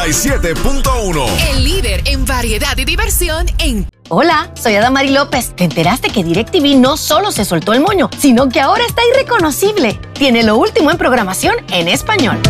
7.1. El líder en variedad y diversión en... Hola, soy Adamari López. ¿Te enteraste que DirecTV no solo se soltó el moño, sino que ahora está irreconocible? Tiene lo último en programación en español.